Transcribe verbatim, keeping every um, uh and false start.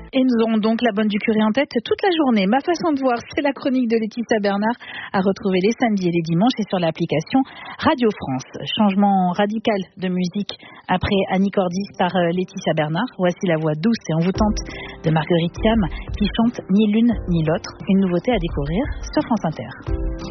Et nous aurons donc la bonne du curé en tête toute la journée. Ma façon de voir, c'est la chronique de Laetitia Bernard à retrouver les samedis et les dimanches et sur l'application Radio France. Changement radical de musique après Annie Cordy par Laetitia Bernard. Voici la voix douce et envoûtante de Marguerite Thiam qui chante Ni l'une ni l'autre. Une nouveauté à découvrir sur France Inter.